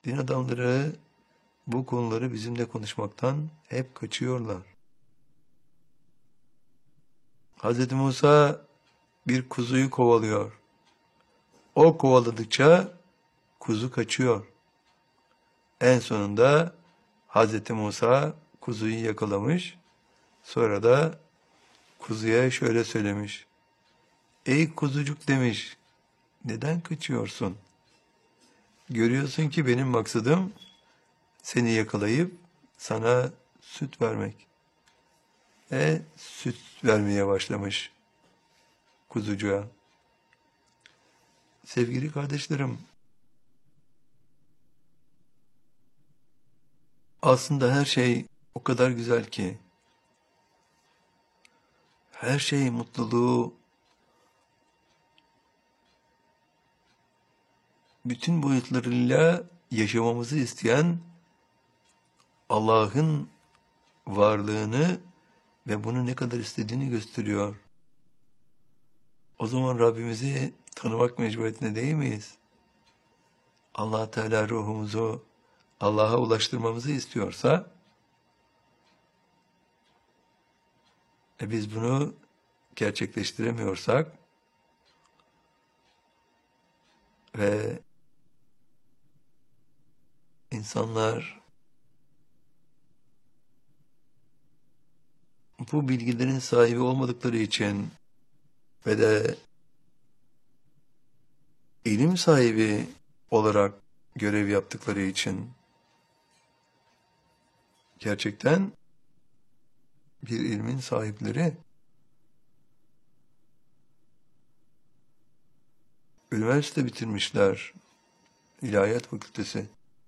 Din adamları bu konuları bizimle konuşmaktan hep kaçıyorlar. Hz. Musa bir kuzuyu kovalıyor. O kovaladıkça kuzu kaçıyor. En sonunda Hz. Musa kuzuyu yakalamış. Sonra da kuzuya şöyle söylemiş. Ey kuzucuk demiş, neden kaçıyorsun? Görüyorsun ki benim maksadım seni yakalayıp sana süt vermek. Süt vermeye başlamış kuzucuğa. Sevgili kardeşlerim, aslında her şey o kadar güzel ki, her şey mutluluğu, bütün boyutlarıyla yaşamamızı isteyen Allah'ın varlığını ve bunu ne kadar istediğini gösteriyor. O zaman Rabbimizi tanımak mecburiyetinde değil miyiz? Allah Teala ruhumuzu Allah'a ulaştırmamızı istiyorsa, biz bunu gerçekleştiremiyorsak ve insanlar bu bilgilerin sahibi olmadıkları için ve de ilim sahibi olarak görev yaptıkları için gerçekten bir ilmin sahipleri üniversite bitirmişler, İlahiyat Fakültesi,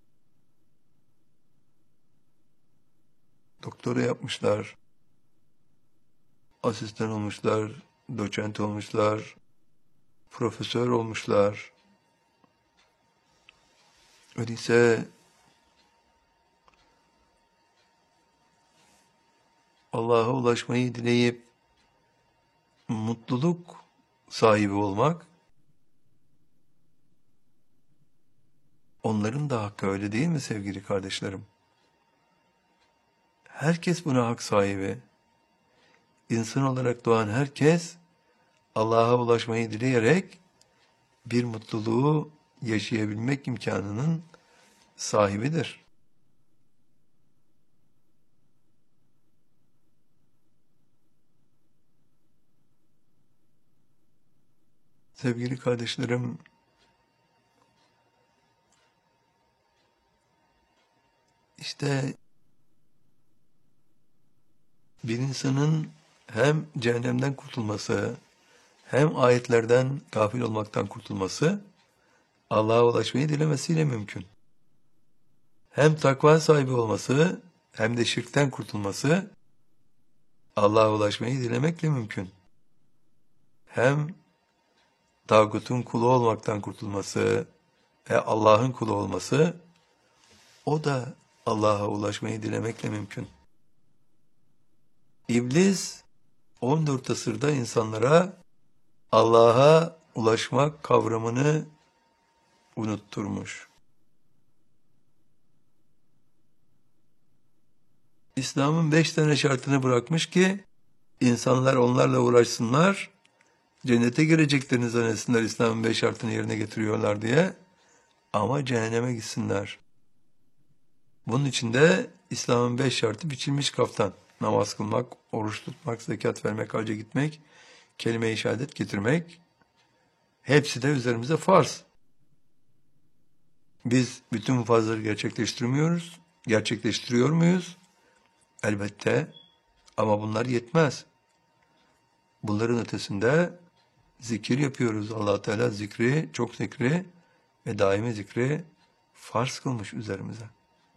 doktora yapmışlar, asistan olmuşlar, doçent olmuşlar, profesör olmuşlar. Öyleyse Allah'a ulaşmayı dileyip mutluluk sahibi olmak onların da hakkı, öyle değil mi sevgili kardeşlerim? Herkes buna hak sahibi. İnsan olarak doğan herkes Allah'a ulaşmayı dileyerek bir mutluluğu yaşayabilmek imkanının sahibidir. Sevgili kardeşlerim, işte bir insanın hem cehennemden kurtulması, hem ayetlerden gafil olmaktan kurtulması, Allah'a ulaşmayı dilemesiyle mümkün. Hem takva sahibi olması, hem de şirkten kurtulması, Allah'a ulaşmayı dilemekle mümkün. Hem tağutun kulu olmaktan kurtulması ve Allah'ın kulu olması, o da Allah'a ulaşmayı dilemekle mümkün. İblis 14 asırda insanlara Allah'a ulaşmak kavramını unutturmuş. İslam'ın 5 tane şartını bırakmış ki insanlar onlarla uğraşsınlar, cennete gireceklerini zannetsinler İslam'ın 5 şartını yerine getiriyorlar diye, ama cehenneme gitsinler. Bunun için de İslam'ın 5 şartı biçilmiş kaftan. Namaz kılmak, oruç tutmak, zekat vermek, hacca gitmek, kelime-i şehadet getirmek, hepsi de üzerimize farz. Biz bütün bu farzları gerçekleştirmiyoruz. Gerçekleştiriyor muyuz? Elbette. Ama bunlar yetmez. Bunların ötesinde zikir yapıyoruz. Allah Teala zikri, çok zikri ve daimi zikri farz kılmış üzerimize.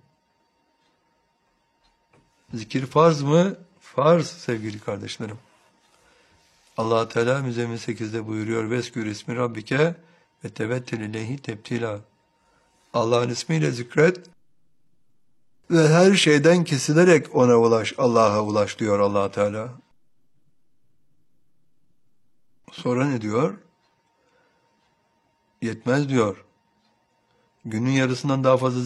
Zikir farz mı? Farz sevgili kardeşlerim. Allah Teala Müzzemmil 8'de buyuruyor: "Veskür ismi Rabbike ve tevettel ileyhi tebtila." Allah'ın ismiyle zikret ve her şeyden kesilerek ona ulaş, Allah'a ulaş diyor Allah Teala. Sonra ne diyor? Yetmez diyor. Günün yarısından daha fazla